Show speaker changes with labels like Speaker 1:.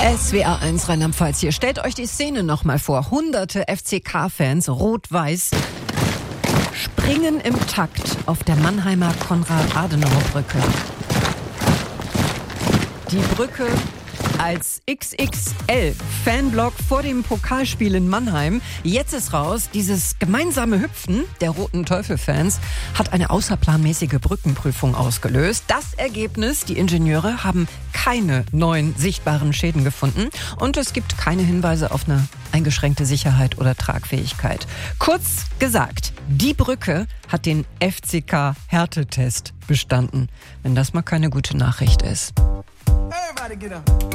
Speaker 1: SWR 1 Rheinland-Pfalz hier. Stellt euch die Szene nochmal vor. Hunderte FCK-Fans, rot-weiß, springen im Takt auf der Mannheimer Konrad-Adenauer-Brücke. Die Brücke als XXL-Fanblock vor dem Pokalspiel in Mannheim. Jetzt ist raus, dieses gemeinsame Hüpfen der Roten Teufel-Fans hat eine außerplanmäßige Brückenprüfung ausgelöst. Das Ergebnis, die Ingenieure haben keine neuen sichtbaren Schäden gefunden und es gibt keine Hinweise auf eine eingeschränkte Sicherheit oder Tragfähigkeit. Kurz gesagt, die Brücke hat den FCK-Härtetest bestanden, wenn das mal keine gute Nachricht ist.
Speaker 2: Everybody get up.